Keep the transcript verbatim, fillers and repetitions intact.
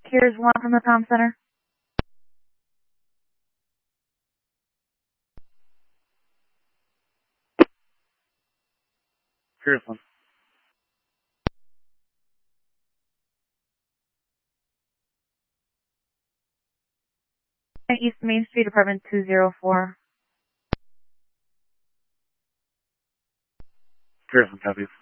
Here's one from the comm center. Here's one. East Main Street, apartment two oh four. Here's one, copies.